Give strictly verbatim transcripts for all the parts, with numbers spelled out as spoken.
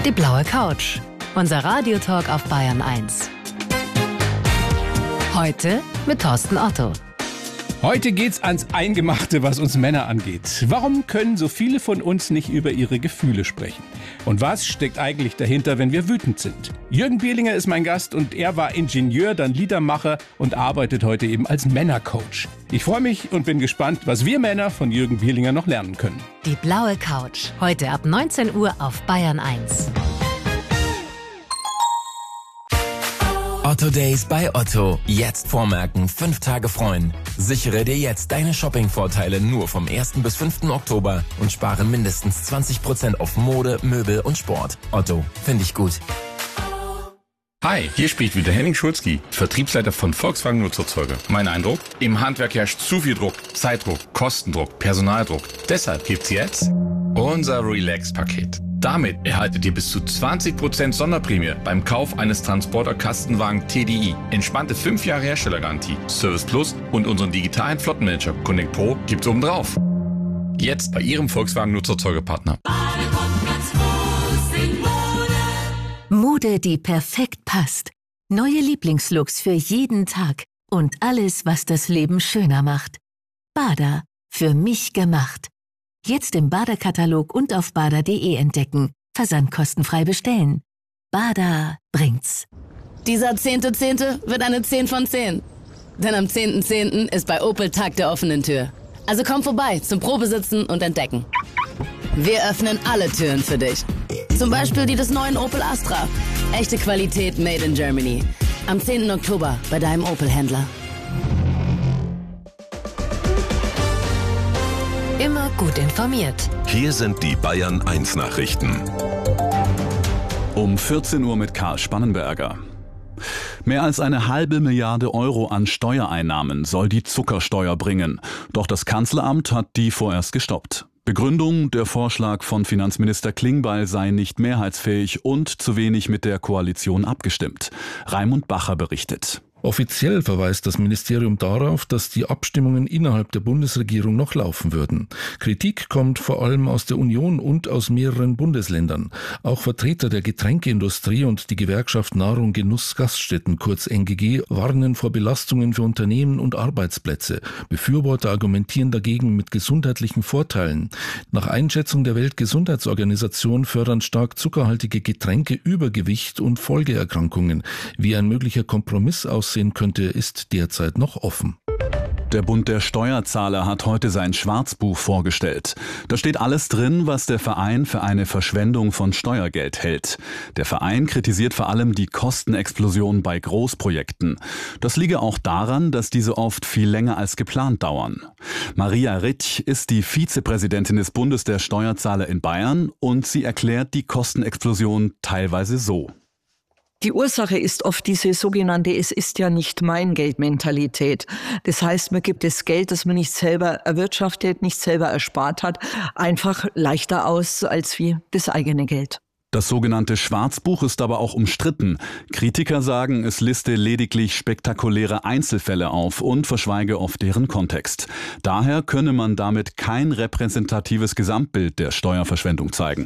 Die blaue Couch. Unser Radiotalk auf Bayern eins. Heute mit Thorsten Otto. Heute geht's ans Eingemachte, was uns Männer angeht. Warum können so viele von uns nicht über ihre Gefühle sprechen? Und was steckt eigentlich dahinter, wenn wir wütend sind? Jürgen Bierlinger ist mein Gast und er war Ingenieur, dann Liedermacher und arbeitet heute eben als Männercoach. Ich freue mich und bin gespannt, was wir Männer von Jürgen Bierlinger noch lernen können. Die blaue Couch. Heute ab neunzehn Uhr auf Bayern eins. Otto Days bei Otto. Jetzt vormerken, fünf Tage freuen. Sichere dir jetzt deine Shopping-Vorteile nur vom ersten bis fünften Oktober und spare mindestens zwanzig Prozent auf Mode, Möbel und Sport. Otto, finde ich gut. Hi, hier spricht wieder Henning Schulzki, Vertriebsleiter von Volkswagen Nutzerzeuger. Mein Eindruck? Im Handwerk herrscht zu viel Druck, Zeitdruck, Kostendruck, Personaldruck. Deshalb gibt's jetzt unser Relax-Paket. Damit erhaltet ihr bis zu zwanzig Prozent Sonderprämie beim Kauf eines Transporter-Kastenwagen T D I. Entspannte fünf Jahre Herstellergarantie, Service Plus und unseren digitalen Flottenmanager Connect Pro gibt's obendrauf. Jetzt bei Ihrem Volkswagen Nutzerzeugerpartner. Mode, die perfekt passt. Neue Lieblingslooks für jeden Tag und alles, was das Leben schöner macht. Bada, für mich gemacht. Jetzt im Bada-Katalog und auf bada punkt de entdecken. Versandkostenfrei bestellen. Bada bringt's. Dieser zehnte Zehnte wird eine zehn von zehn. Denn am zehnten Zehnten ist bei Opel Tag der offenen Tür. Also komm vorbei zum Probesitzen und Entdecken. Wir öffnen alle Türen für dich. Zum Beispiel die des neuen Opel Astra. Echte Qualität made in Germany. Am zehnten Oktober bei deinem Opel-Händler. Immer gut informiert. Hier sind die Bayern eins Nachrichten. Um vierzehn Uhr mit Karl Spannenberger. Mehr als eine halbe Milliarde Euro an Steuereinnahmen soll die Zuckersteuer bringen. Doch das Kanzleramt hat die vorerst gestoppt. Begründung: Der Vorschlag von Finanzminister Klingbeil sei nicht mehrheitsfähig und zu wenig mit der Koalition abgestimmt. Raimund Bacher berichtet. Offiziell verweist das Ministerium darauf, dass die Abstimmungen innerhalb der Bundesregierung noch laufen würden. Kritik kommt vor allem aus der Union und aus mehreren Bundesländern. Auch Vertreter der Getränkeindustrie und die Gewerkschaft Nahrung Genuss Gaststätten, kurz N G G, warnen vor Belastungen für Unternehmen und Arbeitsplätze. Befürworter argumentieren dagegen mit gesundheitlichen Vorteilen. Nach Einschätzung der Weltgesundheitsorganisation fördern stark zuckerhaltige Getränke Übergewicht und Folgeerkrankungen. Wie ein möglicher Kompromiss aussehen könnte, ist derzeit noch offen. Der Bund der Steuerzahler hat heute sein Schwarzbuch vorgestellt. Da steht alles drin, was der Verein für eine Verschwendung von Steuergeld hält. Der Verein kritisiert vor allem die Kostenexplosion bei Großprojekten. Das liege auch daran, dass diese oft viel länger als geplant dauern. Maria Ritsch ist die Vizepräsidentin des Bundes der Steuerzahler in Bayern und sie erklärt die Kostenexplosion teilweise so. Die Ursache ist oft diese sogenannte Es ist ja nicht mein Geld-Mentalität. Das heißt, man gibt das Geld, das man nicht selber erwirtschaftet, nicht selber erspart hat, einfach leichter aus als wie das eigene Geld. Das sogenannte Schwarzbuch ist aber auch umstritten. Kritiker sagen, es liste lediglich spektakuläre Einzelfälle auf und verschweige oft deren Kontext. Daher könne man damit kein repräsentatives Gesamtbild der Steuerverschwendung zeigen.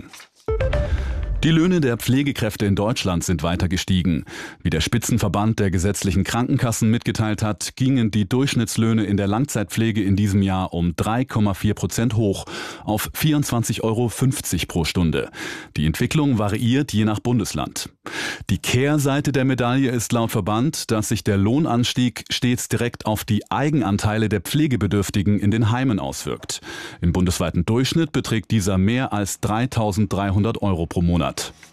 Die Löhne der Pflegekräfte in Deutschland sind weiter gestiegen. Wie der Spitzenverband der gesetzlichen Krankenkassen mitgeteilt hat, gingen die Durchschnittslöhne in der Langzeitpflege in diesem Jahr um drei Komma vier Prozent hoch auf vierundzwanzig Euro fünfzig pro Stunde. Die Entwicklung variiert je nach Bundesland. Die Kehrseite der Medaille ist laut Verband, dass sich der Lohnanstieg stets direkt auf die Eigenanteile der Pflegebedürftigen in den Heimen auswirkt. Im bundesweiten Durchschnitt beträgt dieser mehr als dreitausenddreihundert Euro pro Monat.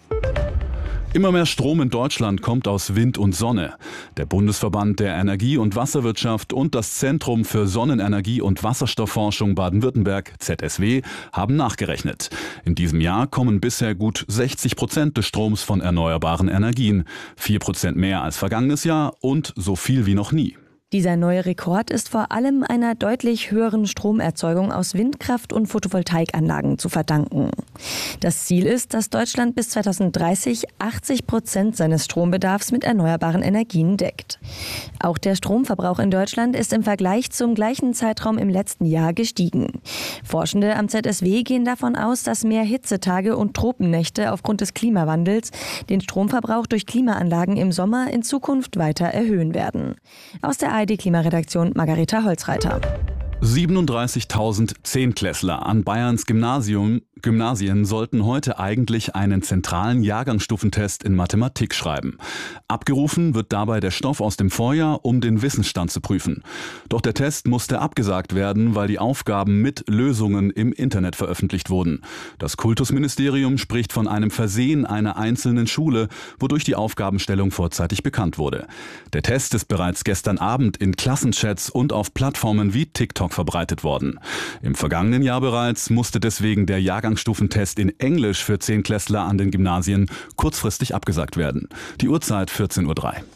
Immer mehr Strom in Deutschland kommt aus Wind und Sonne. Der Bundesverband der Energie- und Wasserwirtschaft und das Zentrum für Sonnenenergie und Wasserstoffforschung Baden-Württemberg, Z S W, haben nachgerechnet. In diesem Jahr kommen bisher gut sechzig Prozent des Stroms von erneuerbaren Energien, vier Prozent mehr als vergangenes Jahr und so viel wie noch nie. Dieser neue Rekord ist vor allem einer deutlich höheren Stromerzeugung aus Windkraft- und Photovoltaikanlagen zu verdanken. Das Ziel ist, dass Deutschland bis zweitausenddreißig achtzig Prozent seines Strombedarfs mit erneuerbaren Energien deckt. Auch der Stromverbrauch in Deutschland ist im Vergleich zum gleichen Zeitraum im letzten Jahr gestiegen. Forschende am Z S W gehen davon aus, dass mehr Hitzetage und Tropennächte aufgrund des Klimawandels den Stromverbrauch durch Klimaanlagen im Sommer in Zukunft weiter erhöhen werden. Aus der A R D-Klimaredaktion Margareta Holzreiter. siebenunddreißigtausend Zehntklässler an Bayerns Gymnasium, Gymnasien sollten heute eigentlich einen zentralen Jahrgangsstufentest in Mathematik schreiben. Abgerufen wird dabei der Stoff aus dem Vorjahr, um den Wissensstand zu prüfen. Doch der Test musste abgesagt werden, weil die Aufgaben mit Lösungen im Internet veröffentlicht wurden. Das Kultusministerium spricht von einem Versehen einer einzelnen Schule, wodurch die Aufgabenstellung vorzeitig bekannt wurde. Der Test ist bereits gestern Abend in Klassenchats und auf Plattformen wie TikTok verbreitet worden. Im vergangenen Jahr bereits musste deswegen der Jahrgangsstufentest in Englisch für Zehnklässler an den Gymnasien kurzfristig abgesagt werden. Die Uhrzeit vierzehn Uhr drei.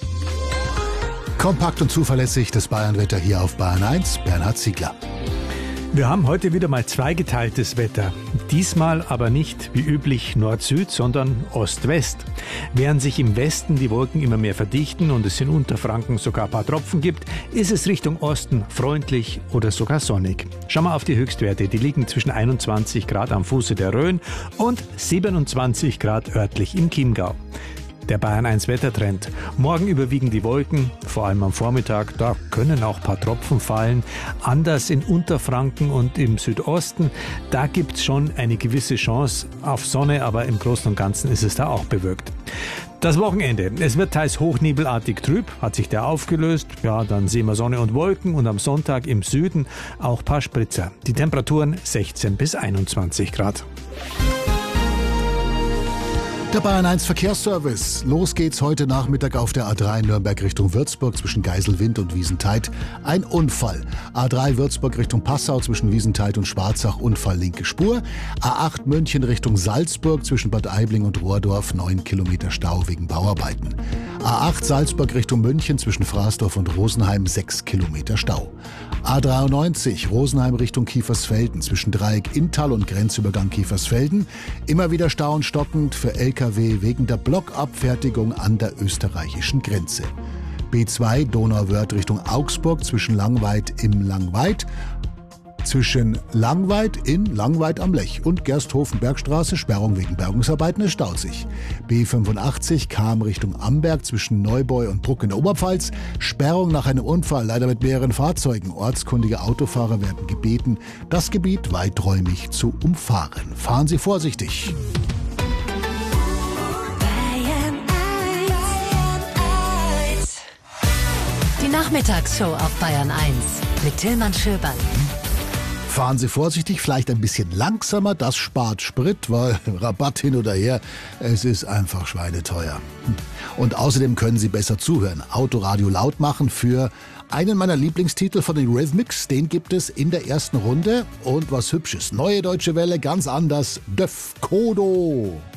Kompakt und zuverlässig das Bayernwetter hier auf Bayern eins, Bernhard Ziegler. Wir haben heute wieder mal zweigeteiltes Wetter. Diesmal aber nicht wie üblich Nord-Süd, sondern Ost-West. Während sich im Westen die Wolken immer mehr verdichten und es in Unterfranken sogar ein paar Tropfen gibt, ist es Richtung Osten freundlich oder sogar sonnig. Schau mal auf die Höchstwerte. Die liegen zwischen einundzwanzig Grad am Fuße der Rhön und siebenundzwanzig Grad örtlich im Chiemgau. Der Bayern eins Wettertrend. Morgen überwiegen die Wolken, vor allem am Vormittag. Da können auch ein paar Tropfen fallen. Anders in Unterfranken und im Südosten. Da gibt's schon eine gewisse Chance auf Sonne, aber im Großen und Ganzen ist es da auch bewölkt. Das Wochenende. Es wird teils hochnebelartig trüb. Hat sich der aufgelöst? Ja, dann sehen wir Sonne und Wolken. Und am Sonntag im Süden auch ein paar Spritzer. Die Temperaturen sechzehn bis einundzwanzig Grad. Der Bayern eins Verkehrsservice. Los geht's heute Nachmittag auf der A drei Nürnberg Richtung Würzburg zwischen Geiselwind und Wiesentheid. Ein Unfall. A drei Würzburg Richtung Passau zwischen Wiesentheid und Schwarzach. Unfall linke Spur. A acht München Richtung Salzburg zwischen Bad Aibling und Rohrdorf. neun Kilometer Stau wegen Bauarbeiten. A acht Salzburg Richtung München zwischen Fraßdorf und Rosenheim. sechs Kilometer Stau. A dreiundneunzig Rosenheim Richtung Kiefersfelden zwischen Dreieck Inntal und Grenzübergang Kiefersfelden. Immer wieder Stau und stockend für L K W wegen der Blockabfertigung an der österreichischen Grenze. B zwei Donauwörth Richtung Augsburg zwischen Langweid im Langweid. Zwischen Langweid in Langweid am Lech und Gersthofen-Bergstraße, Sperrung wegen Bergungsarbeiten, es staut sich. B fünfundachtzig Cham Richtung Amberg zwischen Neubeu und Bruck in der Oberpfalz, Sperrung nach einem Unfall, leider mit mehreren Fahrzeugen. Ortskundige Autofahrer werden gebeten, das Gebiet weiträumig zu umfahren. Fahren Sie vorsichtig. Die Nachmittagsshow auf Bayern eins mit Tillmann Schöberl. Fahren Sie vorsichtig, vielleicht ein bisschen langsamer, das spart Sprit, weil Rabatt hin oder her, es ist einfach schweineteuer. Und außerdem können Sie besser zuhören, Autoradio laut machen für einen meiner Lieblingstitel von den Rhythmics, den gibt es in der ersten Runde und was Hübsches, Neue Deutsche Welle, ganz anders, Döf Kodo.